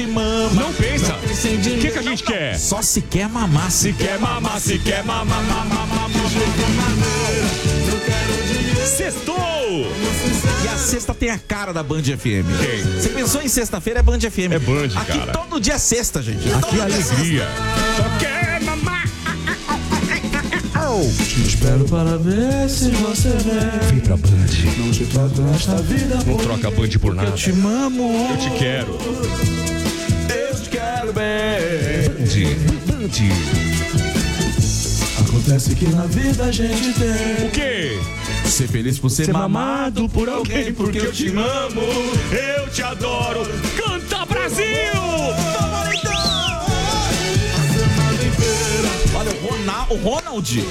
Mama, não pensa. O que a gente quer? Só se quer mamar. Se quer mamar, se quer mamar. Sextou! E a sexta tem a cara da Band FM. Tem. Você pensou em sexta-feira, é Band FM. É Band, aqui cara. Todo dia é sexta, gente. Aqui é alegria. Só quer mamar. Te espero para ver se você vem. Vem pra Band. Não te troco nesta vida. Não troca a Band por nada. Eu te mamo. Eu te quero. Eu te quero bem. Band. Acontece que na vida a gente tem. O quê? Ser feliz por ser mamado por alguém, porque eu te amo. Eu te adoro. Canta, Brasil! Olha, o Ronald.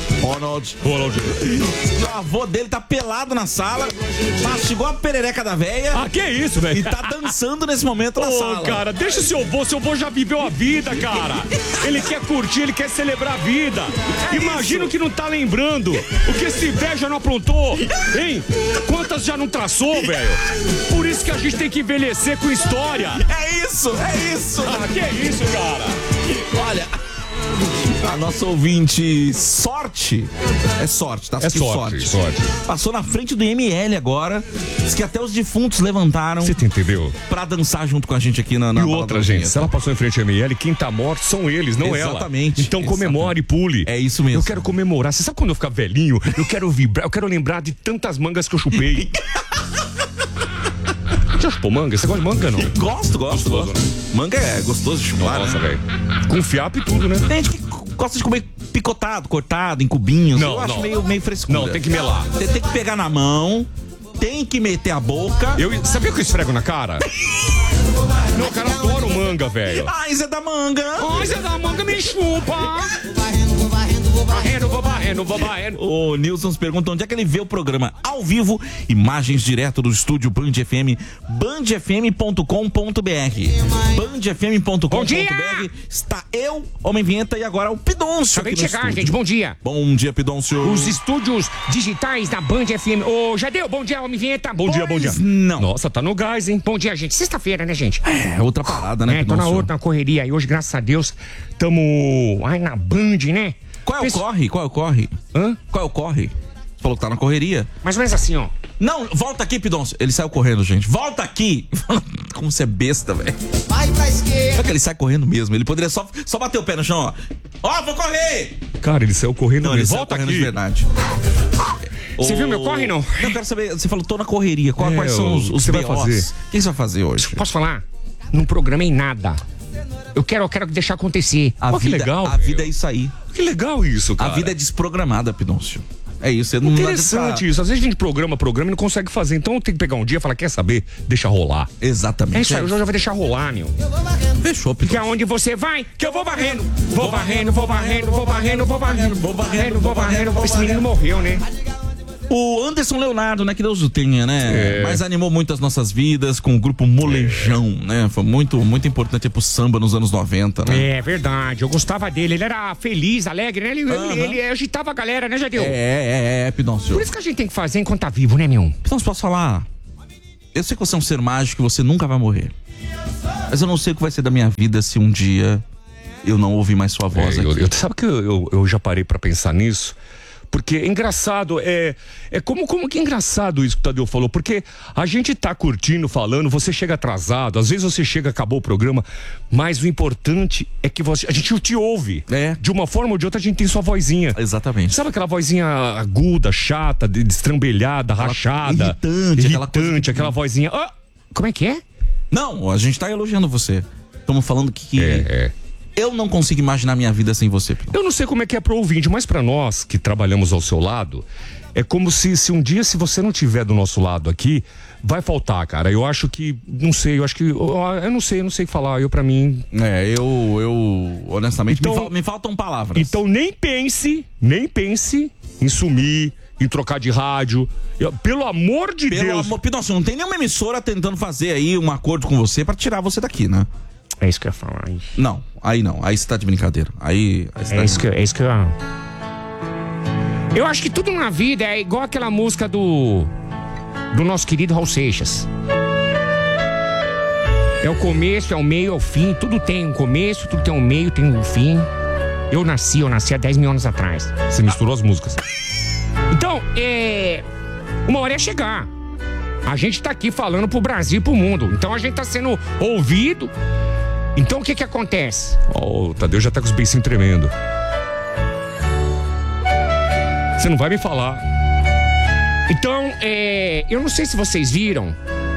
O avô dele tá pelado na sala, mastigou a perereca da véia. Ah, que isso, velho? E tá dançando nesse momento na sala. Cara, deixa o seu avô já viveu a vida, cara. Ele quer curtir, ele quer celebrar a vida. Imagina o que não tá lembrando. O que esse velho já não aprontou, hein? Quantas já não traçou, velho? Por isso que a gente tem que envelhecer com história. É isso. Ah, que isso, cara? Olha, a nossa ouvinte Sorte, tá? É sorte. Passou na frente do IML agora. Diz que até os defuntos levantaram. Você entendeu? Pra dançar junto com a gente aqui na E outra, gente, se ela passou em frente ao ML, quem tá morto são eles, não ela. Exatamente. Então comemore e pule. É isso mesmo. Eu quero comemorar. Você sabe quando eu ficar velhinho? Eu quero vibrar, eu quero lembrar de tantas mangas que eu chupei. Já chupou manga? Você gosta de manga, não? Gosto. Gostoso, né? Manga é gostoso de chupar. Nossa, né? velho. Com fiapo e tudo, né? Tem gente que gosta de comer picotado, cortado, em cubinhos. Não, Eu acho não. meio frescura. Não, tem que melar. Você tem que pegar na mão, tem que meter a boca. Sabia que eu esfrego na cara? Meu cara adora o manga, velho. Ai, Zé da Manga. Ai, Zé da Manga me chupa. Vou varrendo. O Nilson nos pergunta onde é que ele vê o programa ao vivo, imagens direto do estúdio Band FM, bandfm.com.br. bandfm.com.br. Está eu, Homem Vinheta, e agora o Pidoncio. Acabei de chegar, gente. Bom dia. Bom dia, Pidoncio. Os estúdios digitais da Band FM. Ô, Jadeu, bom dia, Homem Vinheta. Bom dia. Não. Nossa, tá no gás, hein? Bom dia, gente. Sexta-feira, né, gente? É outra parada, né, Tô Pidoncio? na correria. E hoje, graças a Deus, tamo na Band, né? Qual é o corre? Hã? Qual é o corre? Você falou que tá na correria. Mais ou menos assim, ó. Não, volta aqui, Pidoncio. Ele saiu correndo, gente. Volta aqui. Como você é besta, velho. Vai pra esquerda. Só que ele sai correndo mesmo. Ele poderia só bater o pé no chão, ó. Vou correr! Cara, ele saiu correndo Não, ele mesmo. saiu Volta correndo aqui. de verdade. Você viu meu corre, não? Não, eu quero saber. Você falou, tô na correria. Quais são os o que você vai BOs? fazer? O que você vai fazer hoje? Posso falar? Não programei nada. Eu quero deixar acontecer. A Pô, que vida, legal, a velho. vida é isso aí. Que legal isso, cara. A vida é desprogramada, Pidoncio. É isso. Você não Interessante isso. Às vezes a gente programa e não consegue fazer. Então tem que pegar um dia e falar, quer saber? Deixa rolar. Exatamente. É isso aí, eu já vou deixar rolar, meu. Fechou, Que Pidoncio. aonde você vai, que eu vou varrendo. Vou varrendo. Esse menino morreu, né? O Anderson Leonardo, né? Que Deus o tenha, né? Mas animou muito as nossas vidas com o grupo Molejão, né? Foi muito importante pro samba nos anos 90, né? É verdade, eu gostava dele, ele era feliz, alegre, né? Ele agitava a galera, né, Jadeu? Pidoncio. Por isso que a gente tem que fazer enquanto tá vivo, né, meu? Pidoncio, posso falar? Eu sei que você é um ser mágico e você nunca vai morrer. Mas eu não sei o que vai ser da minha vida se um dia eu não ouvir mais sua voz aqui. Sabe que eu já parei pra pensar nisso? Porque é engraçado, como que é engraçado isso que o Tadeu falou, porque a gente tá curtindo, falando, você chega atrasado, às vezes você chega, acabou o programa, mas o importante é que a gente te ouve. De uma forma ou de outra a gente tem sua vozinha. Exatamente. Sabe aquela vozinha aguda, chata, destrambelhada, rachada? Irritante, aquela vozinha... Como é que é? Não, a gente tá elogiando você. Estamos falando que... Eu não consigo imaginar minha vida sem você, Pidoncio. Eu não sei como é que é pro ouvinte, mas pra nós que trabalhamos ao seu lado, é como se um dia, se você não tiver do nosso lado aqui, vai faltar, cara. Eu acho que, não sei, eu não sei o que falar. Pra mim... eu honestamente, me faltam palavras. Então nem pense em sumir, em trocar de rádio. Pelo amor de Deus. Pidoncio, não tem nenhuma emissora tentando fazer aí um acordo com você pra tirar você daqui, né? É isso que eu ia falar. Não. Aí você tá de brincadeira. Aí é isso que eu... Eu acho que tudo na vida é igual aquela música do nosso querido Raul Seixas. É o começo, é o meio, é o fim. Tudo tem um começo, tudo tem um meio, tem um fim. Eu nasci há 10 mil anos atrás. Você misturou as músicas. Então, uma hora ia chegar. A gente tá aqui falando pro Brasil e pro mundo. Então a gente tá sendo ouvido. Então o que acontece? O Tadeu já tá com os beicinhos tremendo. Você não vai me falar. Então, eu não sei se vocês viram.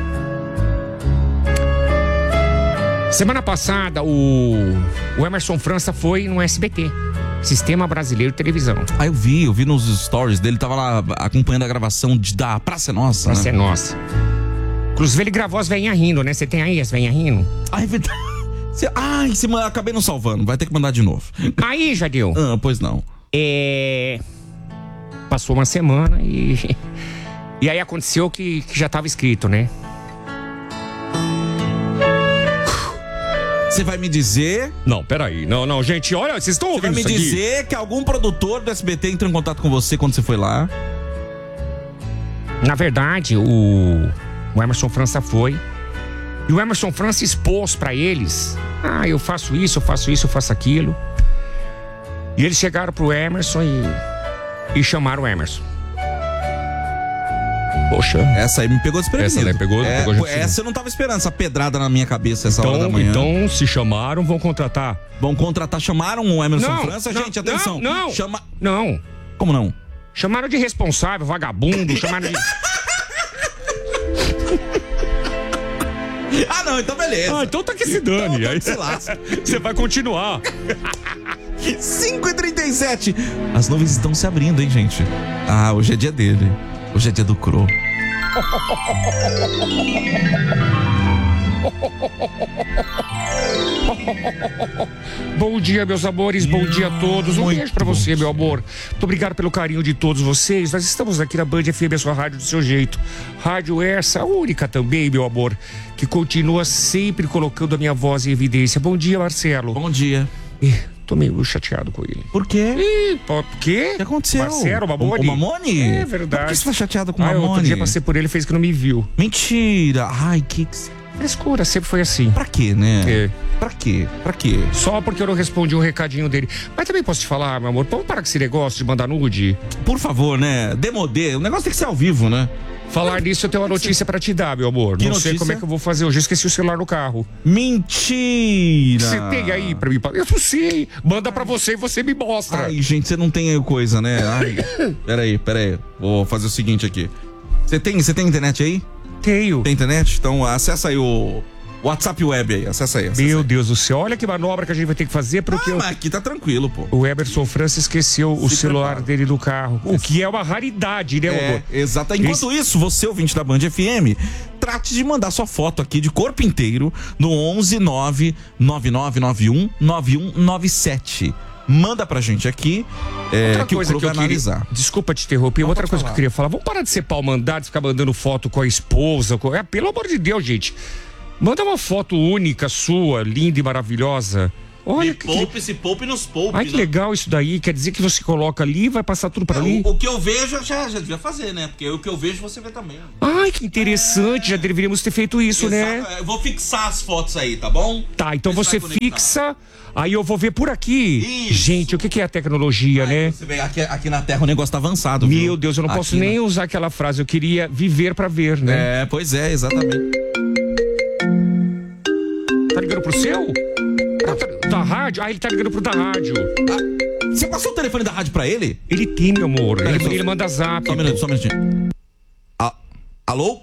Semana passada, o Emerson França foi no SBT, Sistema Brasileiro de Televisão. Ah, eu vi nos stories dele, tava lá acompanhando a gravação da Praça é Nossa. Praça é Nossa. Inclusive, ele gravou as veinhas rindo, né? Você tem aí as veinhas rindo? Ah, é verdade. Acabei não salvando, vai ter que mandar de novo. Aí, Jadeu. Pois não. Passou uma semana e aí aconteceu que já tava escrito, né? Você vai me dizer... Não, peraí. Não, gente, olha, vocês estão ouvindo isso aqui? Você vai me dizer que algum produtor do SBT entrou em contato com você quando você foi lá? Na verdade, o Emerson França foi. E o Emerson França expôs pra eles. Eu faço isso, eu faço aquilo. E eles chegaram pro Emerson e chamaram o Emerson. Poxa. Essa aí me pegou desprevenido. Essa daí pegou essa eu não tava esperando, essa pedrada na minha cabeça essa hora da manhã. Então, se chamaram, vão contratar. Chamaram o Emerson França? Gente, atenção. Não. Como não? Chamaram de responsável, vagabundo, chamaram de... Não, então beleza. Então tá que se dane. Então, aí se lasca. Você vai continuar. 5h37. As nuvens estão se abrindo, hein, gente? Hoje é dia dele. Hoje é dia do Cro. Bom dia, meus amores, bom dia a todos. Um beijo pra você, meu amor. Muito obrigado pelo carinho de todos vocês. Nós estamos aqui na Band FM, a sua rádio do seu jeito. Rádio essa, única também, meu amor, que continua sempre colocando a minha voz em evidência. Bom dia, Marcelo. Bom dia. Tô meio chateado com ele. Por quê? Por quê? O que aconteceu? Marcelo, Mamone? O Mamone? É verdade. Por que você tá chateado com o Mamone? Outro dia passei por ele e fez que não me viu. Mentira. Que... Frescura, sempre foi assim. Pra quê, né? É. Pra quê? Só porque eu não respondi um recadinho dele. Mas também posso te falar, meu amor, vamos parar com esse negócio de mandar nude? Por favor, né? Demodê. O negócio tem que ser ao vivo, né? Falar nisso, eu tenho uma notícia pra te dar, meu amor. Que não notícia? Sei como é que eu vou fazer. Hoje eu esqueci o celular no carro. Mentira! Você tem aí pra mim? Eu não sei. Manda pra você e você me mostra. Gente, você não tem aí coisa, né? Peraí. Vou fazer o seguinte aqui. Você tem internet aí? Tenho. Tem internet? Então acessa aí o WhatsApp Web aí. Acessa aí. Meu Deus do céu. Olha que manobra que a gente vai ter que fazer porque mas aqui tá tranquilo, pô. o Emerson França esqueceu o celular dele no carro. O que é uma raridade, né, amor? Exato. Enquanto isso, você, ouvinte da Band FM, trate de mandar sua foto aqui de corpo inteiro no 11 99991 9197. Manda pra gente aqui que o Cro vai analisar. Desculpa te interromper. Outra coisa que eu queria falar. Vamos parar de ser pau mandado, ficar mandando foto com a esposa. Pelo amor de Deus, gente. Manda uma foto única sua, linda e maravilhosa. Olha se poupe nos poupe. Ai, que legal isso daí. Quer dizer que você coloca ali e vai passar tudo pra ali? O que eu vejo já devia fazer, né? Porque o que eu vejo você vê também. Ai, que interessante. Já deveríamos ter feito isso, né? Eu vou fixar as fotos aí, tá bom? Tá, então você fixa. Aí eu vou ver por aqui. Isso. Gente, o que é a tecnologia, né? Você vê, aqui na Terra o negócio tá avançado, viu? Meu Deus, eu não posso nem usar aquela frase. Eu queria viver pra ver, né? Pois é, exatamente. Tá ligando pro seu? Da rádio? Ele tá ligando pro da rádio. Você passou o telefone da rádio pra ele? Ele tem, meu amor. Ele manda zap. Só um minutinho. Alô?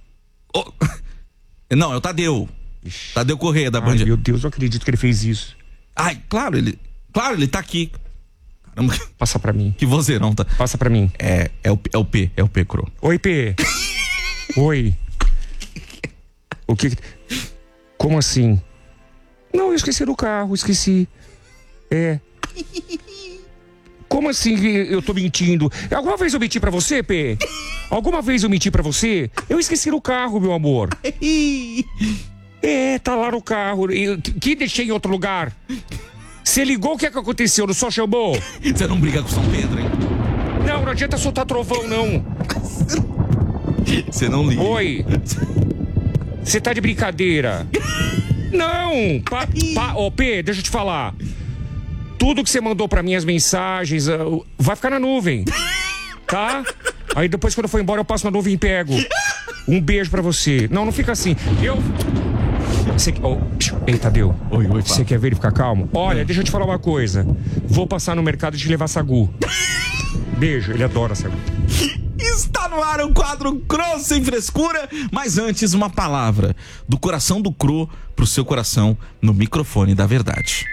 Não, é o Tadeu. Tadeu Corrêa, da Band. Ai, meu Deus, eu acredito que ele fez isso. Claro, ele tá aqui. Caramba. Passa pra mim. Que vozeirão, tá? Passa pra mim. É o P, Cro. Oi, P. Oi. O que... Como assim? Não, eu esqueci no carro, esqueci. Como assim eu tô mentindo? Alguma vez eu menti pra você, P? Alguma vez eu menti pra você? Eu esqueci no carro, meu amor. Tá lá no carro. Que deixei em outro lugar? Você ligou, o que é que aconteceu? Não só chamou? Você não briga com São Pedro, hein? Não adianta soltar trovão, não. Você não liga. Oi. Você tá de brincadeira. Não! Ô, P, deixa eu te falar. Tudo que você mandou pra mim, as mensagens, vai ficar na nuvem. Tá? Aí depois, quando eu for embora, eu passo na nuvem e pego. Um beijo pra você. Não fica assim. Ei, Tadeu. Oi, você quer ver ele ficar calmo? Olha, deixa eu te falar uma coisa. Vou passar no mercado e te levar sagu. Beijo, ele adora sagu. Está no ar o quadro Cro Sem Frescura. Mas antes, uma palavra do coração do Cro pro seu coração no microfone da verdade.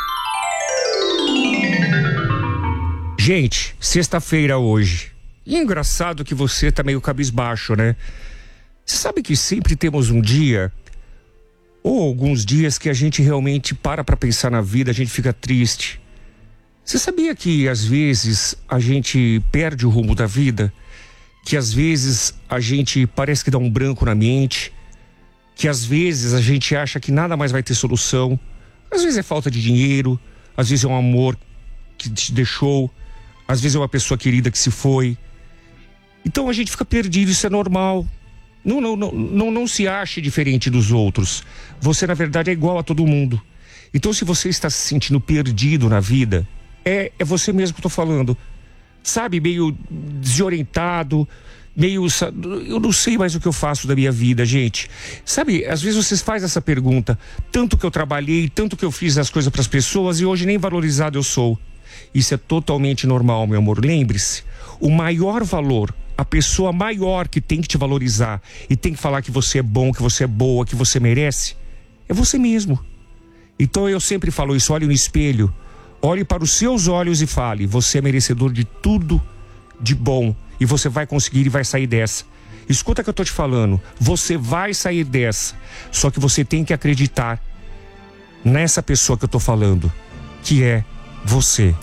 Gente, sexta-feira hoje. E engraçado que você tá meio cabisbaixo, né? Você sabe que sempre temos um dia, ou alguns dias, que a gente realmente para pra pensar na vida, a gente fica triste. Você sabia que às vezes a gente perde o rumo da vida? Que às vezes a gente parece que dá um branco na mente? Que às vezes a gente acha que nada mais vai ter solução? Às vezes é falta de dinheiro, às vezes é um amor que te deixou, às vezes é uma pessoa querida que se foi. Então a gente fica perdido, isso é normal. Não se ache diferente dos outros. Você, na verdade, é igual a todo mundo. Então, se você está se sentindo perdido na vida, é você mesmo que eu tô falando. Sabe, meio desorientado, meio... Eu não sei mais o que eu faço da minha vida, gente. Sabe, às vezes vocês fazem essa pergunta. Tanto que eu trabalhei, tanto que eu fiz as coisas para as pessoas e hoje nem valorizado eu sou. Isso é totalmente normal, meu amor. Lembre-se, o maior valor, a pessoa maior que tem que te valorizar e tem que falar que você é bom, que você é boa, que você merece, é você mesmo. Então eu sempre falo isso, olhe no espelho, olhe para os seus olhos e fale, você é merecedor de tudo de bom e você vai conseguir e vai sair dessa. Escuta o que eu tô te falando, você vai sair dessa, só que você tem que acreditar nessa pessoa que eu tô falando, que é você.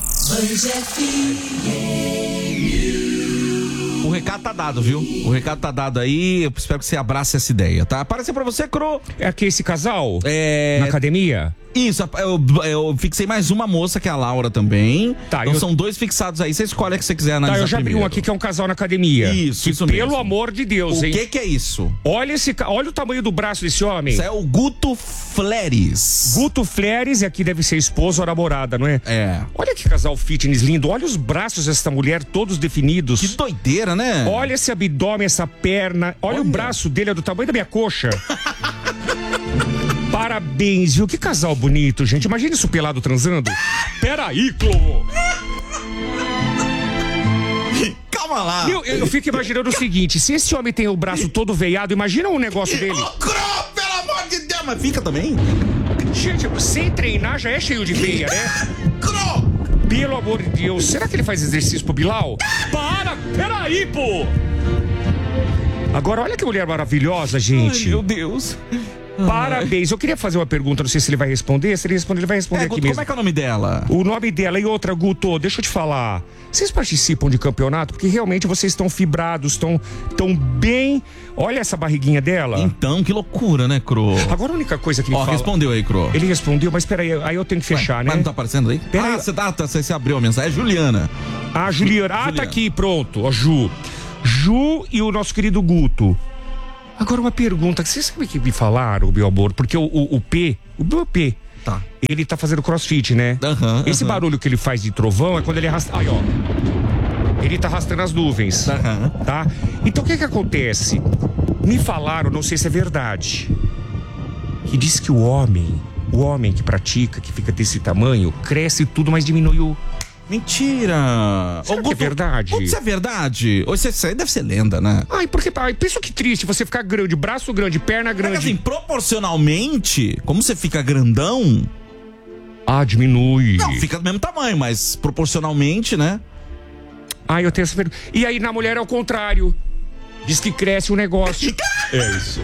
O recado tá dado, viu? O recado tá dado aí. Eu espero que você abrace essa ideia, tá? Apareceu pra você, Cro. É aqui esse casal? Na academia? Isso, eu fixei mais uma moça, que é a Laura também. Tá, então são dois fixados aí. Você escolhe a que você quiser analisar. Tá, eu já vi um aqui que é um casal na academia. Isso mesmo. Pelo amor de Deus, hein? O que é isso? Olha o tamanho do braço desse homem. Isso é o Guto Fleres. Guto Fleres, e aqui deve ser esposa ou namorada, não é? É. Olha que casal fitness lindo. Olha os braços dessa mulher, todos definidos. Que doideira, né? Olha esse abdômen, essa perna. Olha o braço dele, é do tamanho da minha coxa. Parabéns, viu? Que casal bonito, gente. Imagina isso pelado transando. Peraí, Clô. Calma lá. Eu fico imaginando o seguinte, se esse homem tem o braço todo veiado, imagina o negócio dele. Ô, Cro, pelo amor de Deus, mas fica também. Gente, sem treinar já é cheio de veia, né? Cro! Pelo amor de Deus, será que ele faz exercício pro Bilal? Para, peraí, pô. Agora, olha que mulher maravilhosa, gente. Ai, meu Deus. Parabéns. Eu queria fazer uma pergunta, não sei se ele vai responder. Se ele responder, ele vai responder aqui Guto, mesmo. como é que é o nome dela? O nome dela e outra, Guto, deixa eu te falar. Vocês participam de campeonato? Porque realmente vocês estão fibrados, estão bem... Olha essa barriguinha dela. Então, que loucura, né, Cro? Agora a única coisa que me fala... respondeu aí, Cro. Ele respondeu, mas peraí, aí eu tenho que fechar, né? Mas não tá aparecendo aí? Pera aí. Você abriu a mensagem. É Juliana. Ah, Juliana. Ah, tá aqui, pronto. Ó, Ju e o nosso querido Guto. Agora uma pergunta, você sabe o que me falaram, meu amor? Porque o P, tá. Ele tá fazendo crossfit, né? Esse barulho que ele faz de trovão é quando ele arrasta... Aí, ó. Ele tá arrastando as nuvens, tá? Então o que acontece? Me falaram, não sei se é verdade, que diz que o homem que pratica, que fica desse tamanho, cresce tudo, mas diminui o... Mentira! Será que é verdade? Isso é verdade? Ou isso aí deve ser lenda, né? Ai, porque... Ai, pensa que triste você ficar grande, braço grande, perna grande. Mas assim, proporcionalmente, como você fica grandão... Ah, diminui. Não, fica do mesmo tamanho, mas proporcionalmente, né? Ah, eu tenho essa pergunta. E aí na mulher é o contrário. Diz que cresce o negócio. É isso.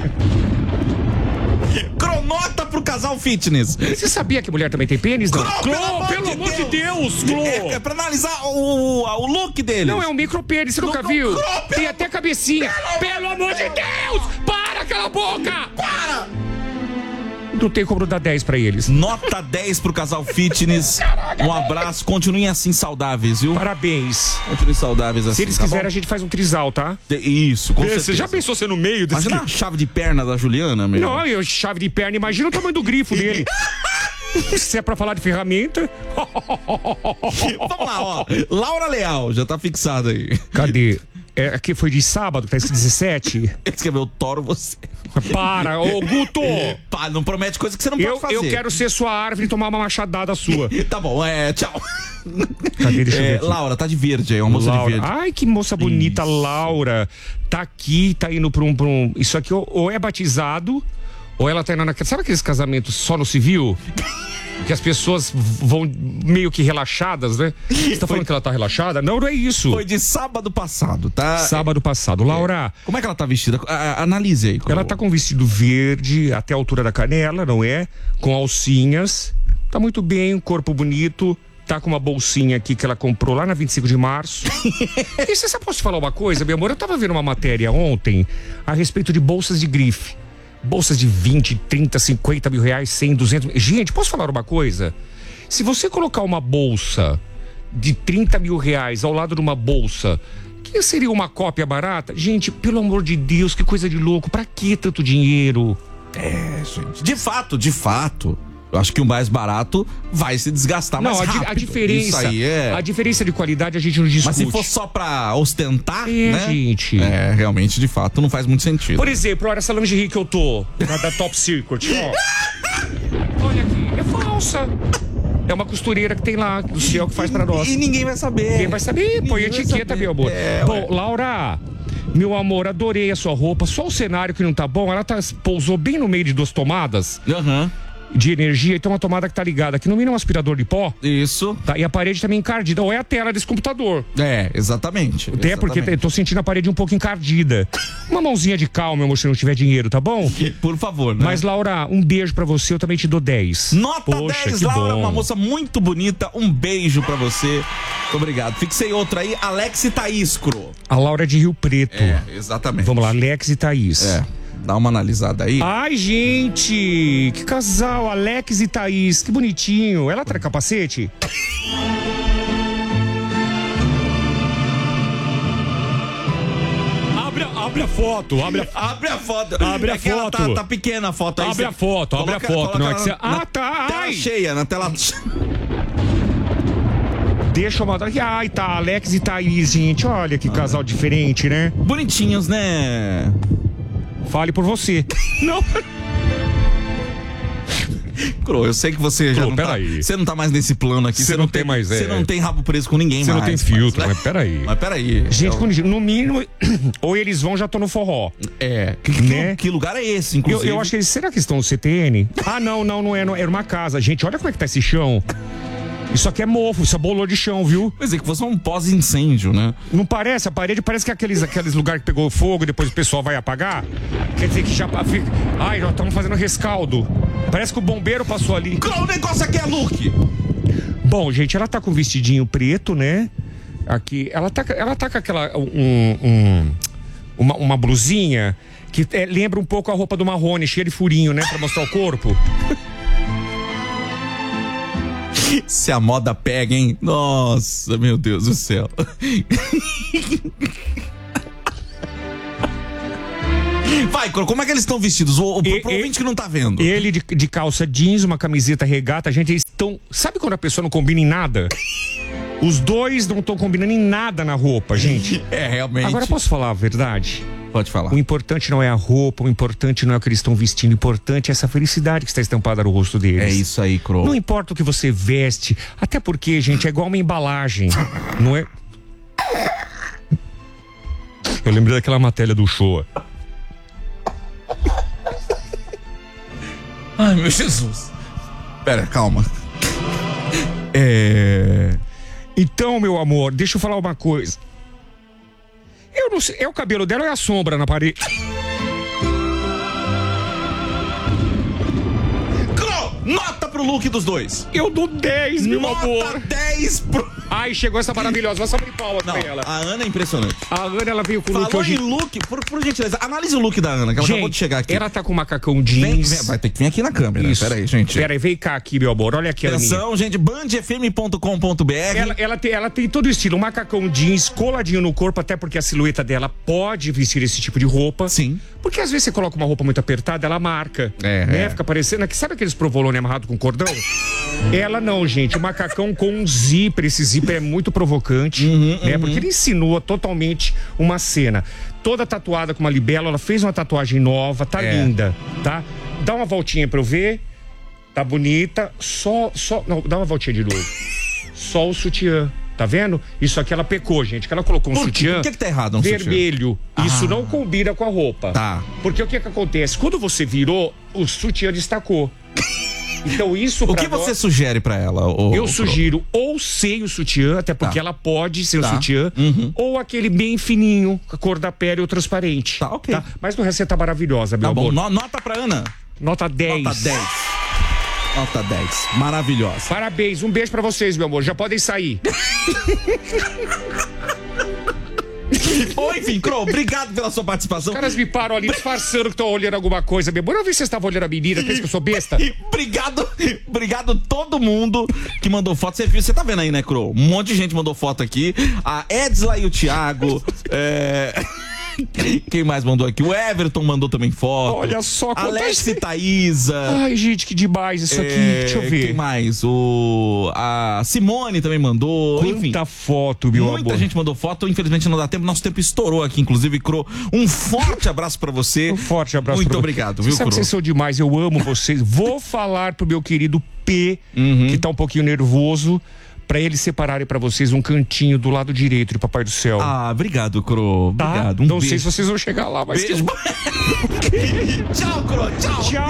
Cronota pro casal fitness. Você sabia que mulher também tem pênis, não? Clô, pelo amor de Deus, Clô. É pra analisar o look dele. Não, é um micropênis, você nunca viu? Tem até cabecinha. Pelo amor de Deus! Para, cala a boca! Para! Não tem como dar 10 pra eles. Nota 10 pro casal fitness. Um abraço. Continuem assim saudáveis, viu? Parabéns. Continuem saudáveis assim. Se eles quiserem, a gente faz um trisal, tá? Isso, com Você certeza. já pensou ser no meio desse... Imagina a chave de perna da Juliana, meu. Não, eu chave de perna, imagina o tamanho do grifo dele. Se é pra falar de ferramenta... Vamos lá, ó. Laura Leal, já tá fixada aí. Cadê? Aqui foi de sábado, que tá escrito 17. Ele escreveu Toro você. Para, ô Guto! Pá, não promete coisa que você não pode fazer. Eu quero ser sua árvore e tomar uma machadada sua. Tá bom, tchau. Cadê? Deixa eu ver aqui. Laura, tá de verde aí, uma moça de verde. Ai, que moça bonita, Isso. Laura. Tá aqui, tá indo pra um... Isso aqui ou é batizado, ou ela tá indo naquele... Sabe aqueles casamentos só no civil? Que as pessoas vão meio que relaxadas, né? Você tá falando que ela tá relaxada? Não, não é isso. Foi de sábado passado, tá? Sábado passado. Laura... Como é que ela tá vestida? Analise aí. Ela tá com um vestido verde até a altura da canela, não é? Com alcinhas. Tá muito bem, um corpo bonito. Tá com uma bolsinha aqui que ela comprou lá na 25 de março. E você sabe, posso te falar uma coisa, meu amor? Eu tava vendo uma matéria ontem a respeito de bolsas de grife. Bolsas de 20, 30, 50 mil reais, 100, 200 mil. Gente, posso falar uma coisa? Se você colocar uma bolsa de 30 mil reais ao lado de uma bolsa que seria uma cópia barata, gente, pelo amor de Deus, que coisa de louco. Pra que tanto dinheiro? Gente. De fato. Eu acho que o mais barato vai se desgastar mais rápido. A diferença, Isso aí a diferença de qualidade a gente não discute. Mas se for só pra ostentar, né? Gente. Realmente, de fato, não faz muito sentido. Por exemplo, olha essa lingerie que eu tô, da Top Secret, ó. Olha aqui, é falsa. É uma costureira que tem lá, do céu, que faz pra nós. E ninguém vai saber. Quem vai saber? Põe Ninguém vai etiqueta, saber. meu amor. Bom, Ué. Laura, meu amor, adorei a sua roupa. Só o cenário que não tá bom. Ela pousou bem no meio de duas tomadas de energia. E tem uma tomada que tá ligada aqui. No mínimo, um aspirador de pó. Isso. Tá? E a parede também encardida. Ou é a tela desse computador. Exatamente. Até porque eu tô sentindo a parede um pouco encardida. Uma mãozinha de calma, meu amor, se não tiver dinheiro, tá bom? Por favor, né? Mas, Laura, um beijo pra você. Eu também te dou 10. Nota Poxa, 10, que Laura, bom. uma moça muito bonita. Um beijo pra você. Muito obrigado. Fixei outra aí, Alex e Thaíscro. A Laura é de Rio Preto. Exatamente. Vamos lá, Alex e Thaís. Dá uma analisada aí. Ai, gente, que casal, Alex e Thaís, que bonitinho. Ela traz capacete? Abre a foto, Abre a foto. Abre a É que ela foto. tá pequena a foto aí. Abre a foto, abre a foto. Não, é que você... na tá, tela ai. cheia, na tela... Deixa eu mandar aqui. Ai, tá, Alex e Thaís, gente. Olha que casal diferente, né? Bonitinhos, né? Fale por você. Não. Cro, eu sei que você já Cro, não tá, peraí. você não tá mais nesse plano aqui. Você não tem mais, Você não tem rabo preso com ninguém Você mais. não tem filtro, mas peraí. Mas peraí. Gente, no mínimo, ou eles vão, já tô no forró. Né? Que lugar é esse, inclusive? Eu acho que eles... Será que estão no CTN? Ah, não é. Era uma casa. Gente, olha como é que tá esse chão. Isso aqui é mofo, isso é bolor de chão, viu? Quer dizer, que fosse um pós-incêndio, né? Não parece? A parede parece que é aqueles lugares que pegou fogo e depois o pessoal vai apagar. Quer dizer que já fica... Ai, já estamos fazendo rescaldo. Parece que o bombeiro passou ali. O negócio aqui é look. Bom, gente, ela tá com um vestidinho preto, né? Aqui, ela tá com aquela... uma blusinha que lembra um pouco a roupa do Marrone, cheia de furinho, né? Pra mostrar o corpo. Se a moda pega, hein? Nossa, meu Deus do céu. Vai, Cro, como é que eles estão vestidos? Pro ouvinte que não tá vendo. Ele de calça jeans, uma camiseta regata, gente, eles estão... Sabe quando a pessoa não combina em nada? Os dois não estão combinando em nada na roupa, gente. Realmente. Agora, posso falar a verdade? Pode falar. O importante não é a roupa, o importante não é o que eles estão vestindo, o importante é essa felicidade que está estampada no rosto deles. É isso aí, Cro. Não importa o que você veste, até porque, gente, é igual uma embalagem, não é? Eu lembrei daquela matéria do show. Ai, meu Jesus. Pera, calma. Então, meu amor, deixa eu falar uma coisa. Eu não sei, é o cabelo dela ou é a sombra na parede? Cro, nota pro look dos dois? Eu dou 10, meu Nota amor. 10 pro... Ai, chegou essa maravilhosa. Vai salvar de palmas Não, pra ela. a Ana é impressionante. A Ana, ela veio com o look Falou hoje. em look, por gentileza, analise o look da Ana, que ela acabou de chegar aqui. Ela tá com macacão jeans. Vai ter que vir aqui na câmera. Isso. Pera aí, gente. Pera aí, vem cá aqui, meu amor. Olha aqui, Aninha. Atenção, gente, bandfm.com.br. Ela tem todo o estilo, um macacão jeans coladinho no corpo, até porque a silhueta dela pode vestir esse tipo de roupa. Sim. Porque às vezes você coloca uma roupa muito apertada, ela marca. Né? Fica parecendo. Sabe aqueles provolone amarrado com cordão? Ela não, gente. O macacão com um zíper. Esse zíper é muito provocante. Né? Porque ele insinua totalmente uma cena. Toda tatuada com uma libélula. Ela fez uma tatuagem nova. Tá linda, tá? Dá uma voltinha pra eu ver. Tá bonita. Não, dá uma voltinha de novo. Só o sutiã. Tá vendo? Isso aqui ela pecou, gente. Que ela colocou um sutiã. Por que tá errado um vermelho. sutiã? Isso não combina com a roupa. Tá. Porque o que acontece? Quando você virou, o sutiã destacou. Então isso O que você sugere pra ela? Eu sugiro ou sem o sutiã, até porque ela pode ser o sutiã, ou aquele bem fininho, a cor da pele ou transparente. Tá, ok. Mas no resto você tá maravilhosa, meu amor. Bom, nota pra Ana. Nota 10. Nota 10. Nota 10. Maravilhosa. Parabéns, um beijo pra vocês, meu amor. Já podem sair. Oi, enfim, Cro, obrigado pela sua participação. Os caras me param ali disfarçando que estão olhando alguma coisa, meu amor. Eu vi se vocês estavam olhando a menina, pensa que eu sou besta. Obrigado todo mundo que mandou foto. Você viu, você tá vendo aí, né, Cro? Um monte de gente mandou foto aqui. A Edsla e o Thiago. Quem mais mandou aqui? O Everton mandou também foto. Olha só, Alex e Thaísa. Ai, gente, que demais isso aqui. Deixa eu ver. Quem mais? A Simone também mandou. Quanta foto, meu amor. Muita gente mandou foto. Infelizmente não dá tempo. Nosso tempo estourou aqui, inclusive, Cro. Um forte abraço pra você. Um forte abraço. Muito obrigado, viu, Cro? Vocês são demais. Eu amo vocês. Vou falar pro meu querido P, que tá um pouquinho nervoso, pra eles separarem pra vocês um cantinho do lado direito de Papai do Céu. Ah, obrigado, Cro. Tá? Obrigado. Não sei se vocês vão chegar lá, mas... Beijo. Tchau, Cro. Tchau.